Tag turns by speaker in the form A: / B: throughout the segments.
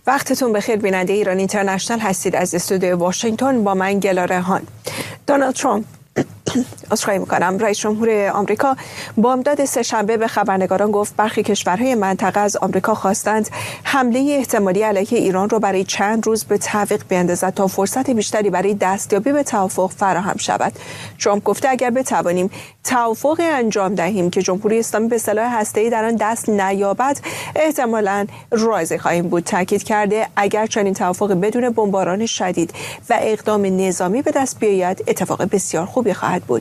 A: وقتتون بخیر بیننده ایران اینترنشنال هستید. از استودیوی واشنگتن با من گلا رهان. دونالد ترامپ رئیس جمهور آمریکا بامداد سه‌شنبه به خبرنگاران گفت برخی کشورهای منطقه از آمریکا خواستند حمله احتمالی علیه ایران را برای چند روز به تعویق بیاندازد تا فرصت بیشتری برای دستیابی به توافق فراهم شود. ترامپ گفته اگر بتوانیم توافق انجام دهیم که جمهوری اسلامی به سلاح هسته‌ای در آن دست نیابد، احتمالاً راضی خواهیم بود. تاکید کرده اگر چنین توافق بدون بمباران شدید و اقدام نظامی به دست بیاید، اتفاق بسیار خوبی خواهد بود.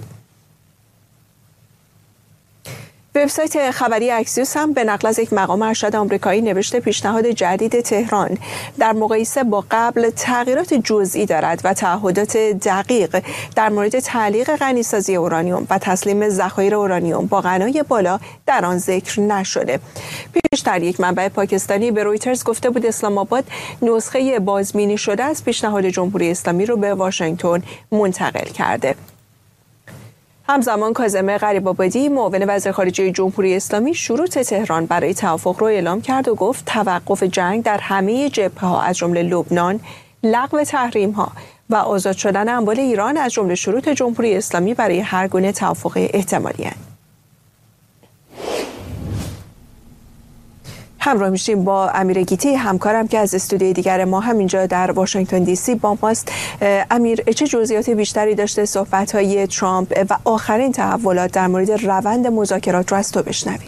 A: وبسایت خبری اکسیوس هم به نقل از یک مقام ارشد آمریکایی نوشته پیشنهاد جدید تهران در مقایسه با قبل تغییرات جزئی دارد و تعهدات دقیق در مورد تعلیق غنیسازی اورانیوم و تسلیم ذخایر اورانیوم با غنای بالا در آن ذکر نشده. پیشتر یک منبع پاکستانی به رویترز گفته بود اسلام آباد نسخه بازبینی شده از پیشنهاد جمهوری اسلامی رو به واشنگتن منتقل کرده. همزمان کاظم غریب‌آبادی معاون وزیر خارجه جمهوری اسلامی شروط تهران برای توافق را اعلام کرد و گفت توقف جنگ در همه جبهه‌ها از جمله لبنان، لغو تحریم‌ها و آزاد شدن اموال ایران از جمله شروط جمهوری اسلامی برای هر گونه توافق احتمالی است. همراه میشیم با امیر گیتی همکارم که از استودیوی دیگر ما همینجا در واشنگتن دی سی با ماست. امیر، چه جزئیات بیشتری داشته صحبت‌های ترامپ و آخرین تحولات در مورد روند مذاکرات رو از تو بشنویم؟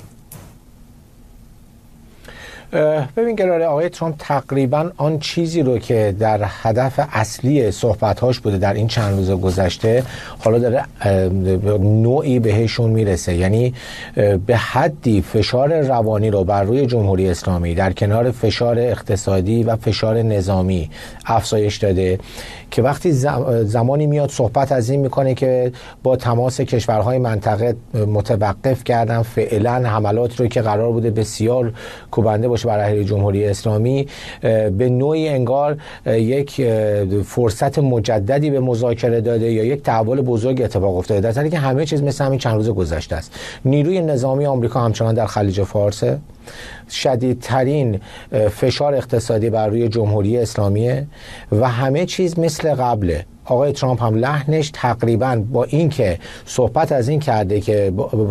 B: ببین گلاره، آقای ترامپ تقریبا آن چیزی رو که در هدف اصلی صحبت‌هاش بوده در این چند روز گذشته حالا داره نوعی بهشون میرسه. یعنی به حدی فشار روانی رو بر روی جمهوری اسلامی در کنار فشار اقتصادی و فشار نظامی افزایش داده که وقتی زمانی میاد صحبت از این میکنه که با تماس کشورهای منطقه متوقف کردن فعلا حملات رو که قرار بوده بسیار کوبنده باشه بر علیه جمهوری اسلامی، به نوعی انگار یک فرصت مجددی به مذاکره داده یا یک تحول بزرگ اتفاق افتاده، در حالی که همه چیز مثل همین چند روز گذشته است. نیروی نظامی آمریکا همچنان در خلیج فارس، شدیدترین فشار اقتصادی بر روی جمهوری اسلامیه و همه چیز مثل قبله. آقای ترامپ هم لحنش تقریبا با اینکه صحبت از این کرده که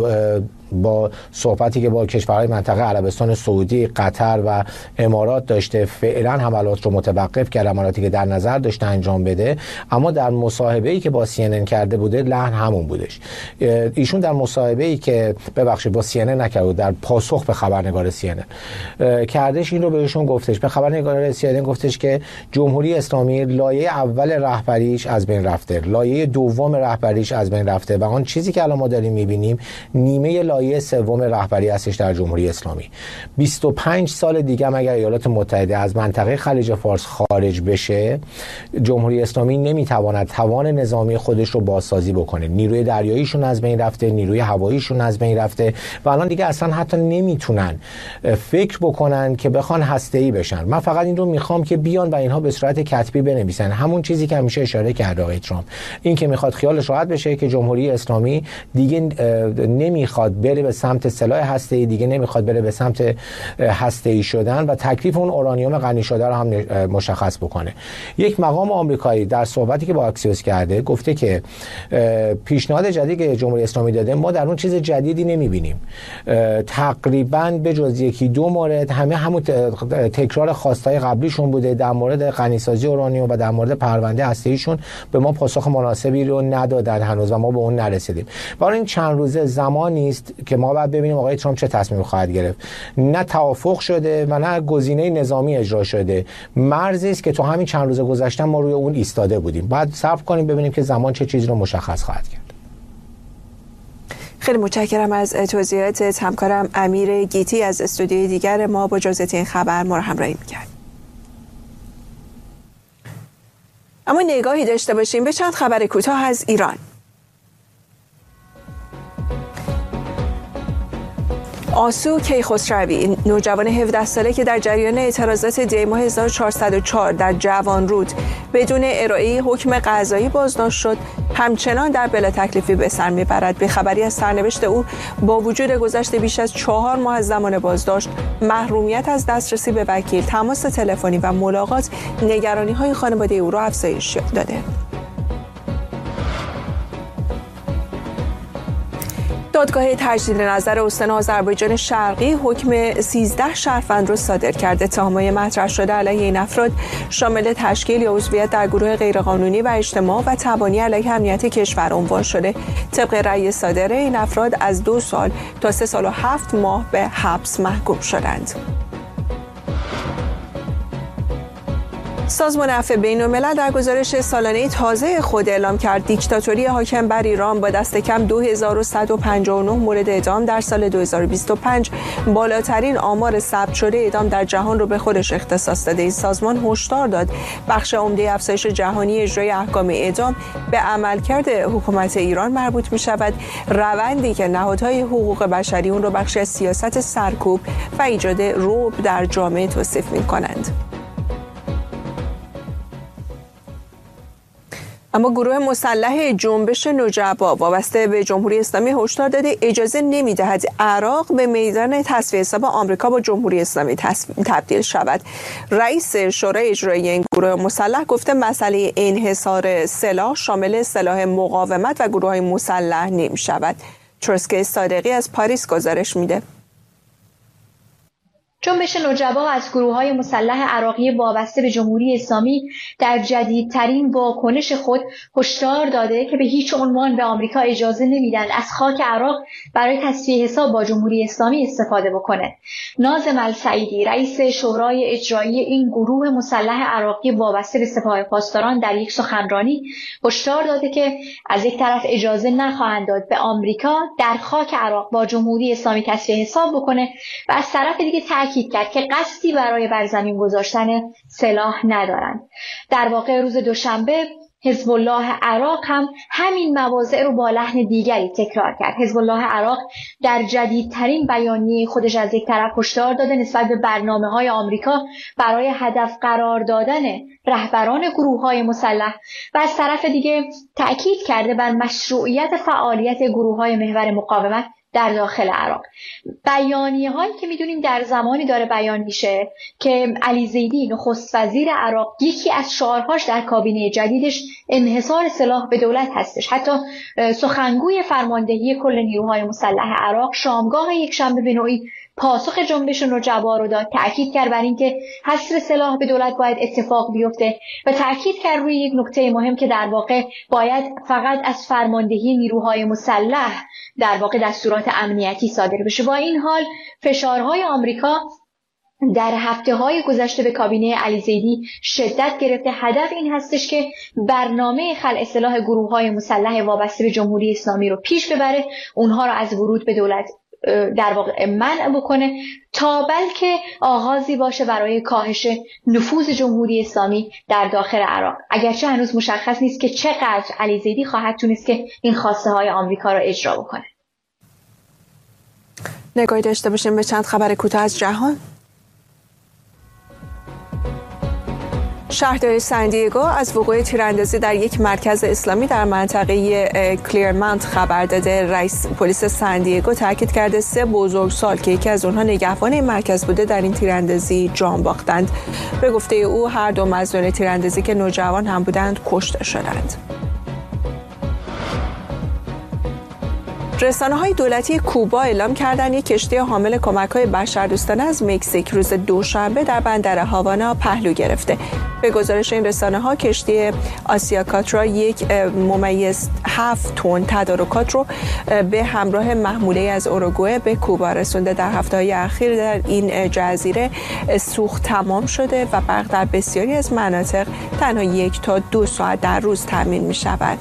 B: با صحبتی که با کشورهای منطقه عربستان سعودی، قطر و امارات داشته فعلا حملات رو متوقف کرد، حملاتی که در نظر داشته انجام بده، اما در مصاحبه‌ای که با CNN کرده بوده لحن همون بودش. ایشون در مصاحبه‌ای که با CNN نکرده، در پاسخ به خبرنگار CNN کردش، این رو بهشون گفتش، به خبرنگار CNN گفتش که جمهوری اسلامی لایه اول رهبریش از بین رفته، لایه دوم رهبریش از بین رفته و آن چیزی که الان ما داریم می‌بینیم نیمه لایه سوم رهبری هستش در جمهوری اسلامی. 25 سال دیگه هم اگر ایالات متحده از منطقه خلیج فارس خارج بشه، جمهوری اسلامی نمیتواند توان نظامی خودش رو بازسازی بکنه. نیروی دریاییشون از بین رفته، نیروی هواییشون از بین رفته و الان دیگه اصلا حتی نمیتونن فکر بکنن که بخوان هسته‌ای بشن. من فقط این رو میخوام که بیان و اینها به صورت کتبی بنویسن، همون چیزی که همیشه اشاره کرده آقای ترامپ، این که میخواد خیالش راحت بشه که جمهوری اسلامی دیگه نمیخواد بره به سمت سلاح هسته‌ای، دیگه نمیخواد بره به سمت هسته‌ای شدن و تکلیف اون اورانیوم غنی شده رو هم مشخص بکنه. یک مقام آمریکایی در صحبتی که با اکسیوس کرده گفته که پیشنهاد جدیدی که جمهوری اسلامی داده ما در اون چیز جدیدی نمیبینیم، تقریبا به جز یکی دو مورد همون تکرار خواستای قبلیشون بوده. در مورد غنیسازی اورانیوم و در مورد پرونده هسته‌ایشون به ما پاسخ مناسبی رو ندادن هنوز و ما به اون نرسیدیم. برای این چند روزه زمانی است که ما باید ببینیم آقای ترامپ چه تصمیمی خواهد گرفت. نه توافق شده و نه گزینه نظامی اجرا شده، مرزی است که تو همین چند روز گذشته ما روی اون ایستاده بودیم. بعد صبر کنیم ببینیم که زمان چه چیزی رو مشخص خواهد کرد.
A: خیلی متشکرم از توضیحاتت همکارم امیر گیتی از استودیوی دیگر ما با جزئیات این خبر ما رو همراهی می‌کرد. اما نگاهی داشته باشیم به چند خبر کوتاه از ایران. آسو کیخسروی، نوجوان 17 ساله که در جریان اعتراضات دی ماه 1404 در جوانرود بدون ارائه حکم قضایی بازداشت شد، همچنان در بلا تکلیفی به سر میبرد. به خبری از سرنوشت او با وجود گذشت بیش از 4 ماه از زمان بازداشت، محرومیت از دسترسی به وکیل، تماس تلفنی و ملاقات، نگرانی‌های خانواده او را افزایش داده. دادگاه تجدید نظر استان آذربایجان شرقی حکم 13 شهروند را صادر کرده. اتهامات مطرح شده علیه این افراد شامل تشکیل یا عضویت در گروه غیرقانونی و اجتماع و تبانی علیه امنیت کشور عنوان شده. طبق رأی صادره این افراد از 2 سال تا 3 سال و 7 ماه به حبس محکوم شدند. سازمان عفو بین‌الملل در گزارش سالانه تازه خود اعلام کرد دیکتاتوری حاکم بر ایران با دست کم 2159 مورد اعدام در سال 2025 بالاترین آمار ثبت شده اعدام در جهان را به خودش اختصاص داده. این سازمان هشدار داد بخش عمده افزایش جهانی اجرای احکام اعدام به عملکرد حکومت ایران مربوط می شود، روندی که نهادهای حقوق بشری اون را بخشی از سیاست سرکوب و ایجاد رعب در جامعه توصیف می کنند. اما گروه مسلح جنبش نجبا وابسته به جمهوری اسلامی هشدار داده اجازه نمی‌دهد عراق به میدان تصفیه حساب آمریکا با جمهوری اسلامی تبدیل شود. رئیس شورای اجرایی این گروه مسلح گفته مسئله انحصار سلاح شامل سلاح مقاومت و گروه‌های مسلح نمی‌شود. ترسکه صادقی از پاریس گزارش میده.
C: جنبش نجبا از گروه‌های مسلح عراقی وابسته به جمهوری اسلامی در جدیدترین واکنش خود هشدار داده که به هیچ عنوان به آمریکا اجازه نمیدن از خاک عراق برای تصفیه حساب با جمهوری اسلامی استفاده بکنه. ناظم السعیدی، رئیس شورای اجرایی این گروه مسلح عراقی وابسته به سپاه پاسداران، در یک سخنرانی هشدار داده که از یک طرف اجازه نخواهند داد به آمریکا در خاک عراق با جمهوری اسلامی تصفیه حساب بکنه و از طرف دیگه تاکید کرد که قصدی برای بر زمین گذاشتن سلاح ندارند. در واقع روز دوشنبه حزب الله عراق هم همین مواضع رو با لحن دیگری تکرار کرد. حزب الله عراق در جدیدترین بیانیه خودش از یک طرف هشدار داده نسبت به برنامه‌های آمریکا برای هدف قرار دادن رهبران گروه‌های مسلح و از طرف دیگه تأکید کرده بر مشروعیت فعالیت گروه‌های محور مقاومت در داخل عراق. بیانیه هایی که میدونیم در زمانی داره بیان میشه که علی زیدی نخست وزیر عراق یکی از شعارهاش در کابینه جدیدش انحصار سلاح به دولت هستش. حتی سخنگوی فرماندهی کل نیروهای مسلح عراق شامگاه یکشنبه به نوعی پاسخ جنبش نجبا رو داد، تأکید کرد بر اینکه حصر سلاح به دولت باید اتفاق بیفته و تأکید کرد روی یک نکته مهم که در واقع باید فقط از فرماندهی نیروهای مسلح در واقع دستورات امنیتی صادر بشه. با این حال فشارهای آمریکا در هفته‌های گذشته به کابینه علی زیدی شدت گرفته. هدف این هستش که برنامه خلع سلاح گروه‌های مسلح وابسته به جمهوری اسلامی رو پیش ببره، اونها رو از ورود به دولت در واقع منع بکنه تا بلکه آغازی باشه برای کاهش نفوذ جمهوری اسلامی در داخل عراق. اگرچه هنوز مشخص نیست که چقدر علی زیدی خواهد تونست که این خواسته های آمریکا را اجرا بکنه.
A: نگاهی داشته باشیم به چند خبر کوتاه از جهان. شهرداری سندیگو از وقوع تیراندازی در یک مرکز اسلامی در منطقه کلیرمانت خبر داده. رئیس پلیس سندیگو تاکید کرده 3 بزرگسال که یکی از اونها نگهبان این مرکز بوده در این تیراندازی جان باختند. به گفته او هر 2 مظنون تیراندازی که نوجوان هم بودند کشته شدند. رسانه‌های دولتی کوبا اعلام کردند یک کشتی حامل کمک‌های بشردوستانه از مکزیک روز دوشنبه در بندر هاوانا پهلو گرفته. به گزارش این رسانه‌ها کشتی آسیا کاترا یک ممیز 7 تن تدارکات رو به همراه محموله از اوروگوئه به کوبا رسونده. در هفته‌های اخیر در این جزیره سوخت تمام شده و برق در بسیاری از مناطق تنها 1 تا 2 ساعت در روز تامین می‌شود.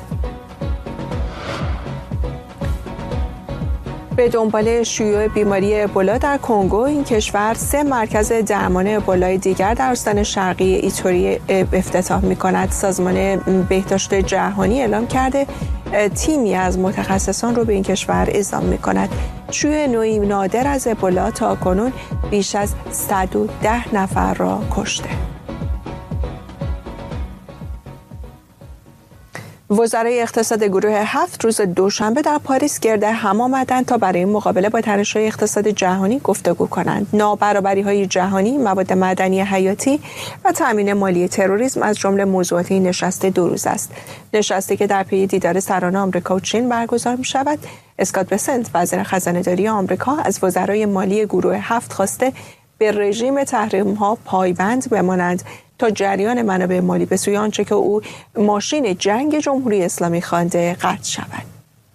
A: به دنبال شیوع بیماری ابولا در کنگو، این کشور 3 مرکز درمان ابولا دیگر در استان شرقی ایتوری افتتاح می‌کند. سازمان بهداشت جهانی اعلام کرده تیمی از متخصصان رو به این کشور اعزام می‌کند. شیوع نوعی نادر از ابولا تا کنون بیش از 110 نفر را کشته. وزرای اقتصاد گروه 7 روز دوشنبه در پاریس گرد هم آمدند تا برای مقابله با تنش‌های اقتصاد جهانی گفتگو کنند. نابرابری‌های جهانی، مواد معدنی حیاتی و تأمین مالی تروریسم از جمله موضوعات این نشست 2 روز است. نشستی که در پی دیدار سران آمریکا و چین برگزار می‌شود. اسکات بسنت، وزیر خزانه‌داری آمریکا، از وزرای مالی گروه 7 خواسته به رژیم تحریم‌ها پایبند بمانند تا جریان منابع مالی به سوی آنچه که او ماشین جنگ جمهوری اسلامی خوانده قطع شود.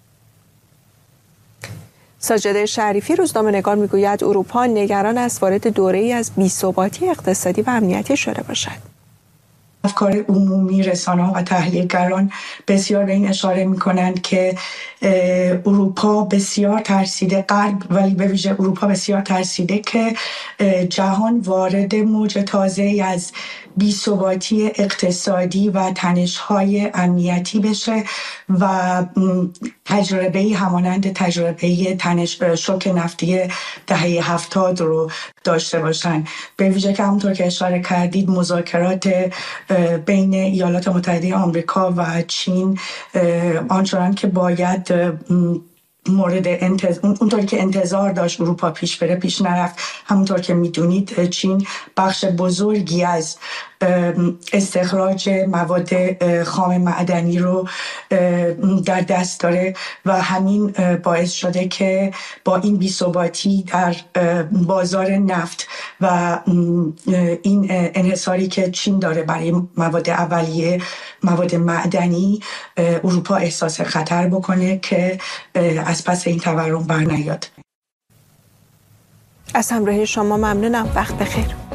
A: ساجده شریفی روزنامه‌نگار میگوید اروپا نگران است وارد دوره‌ای از بی‌ثباتی اقتصادی و امنیتی شده باشد.
D: افکار عمومی، رسانه‌ها و تحلیلگران بسیار به این اشاره می‌کنند که اروپا بسیار ترسیده، غرب ولی به ویژه اروپا بسیار ترسیده که جهان وارد موج تازه‌ای از بی‌ثباتی اقتصادی و تنش‌های امنیتی بشه و تجربه‌ای همانند تجربه شوک نفتی دهه 70 رو داشته باشن. به ویژه که همونطور که اشاره کردید مذاکرات بین ایالات متحده آمریکا و چین آنچنان که باید اونطوری که انتظار داشت اروپا پیش بره پیش نرفت. همونطور که میدونید چین بخش بزرگی از استخراج مواد خام معدنی رو در دست داره و همین باعث شده که با این بی‌ثباتی در بازار نفت و این انحصاری که چین داره برای مواد اولیه، مواد معدنی، اروپا احساس خطر بکنه که از پس این تورم برنیاد.
A: از همراهی شما ممنونم. وقت بخیر.